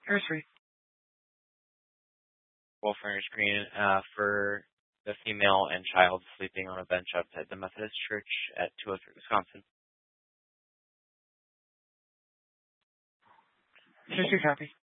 nursery. Will furnish green for the female and child sleeping on a bench outside the Methodist Church at 203 Wisconsin. 60 copy.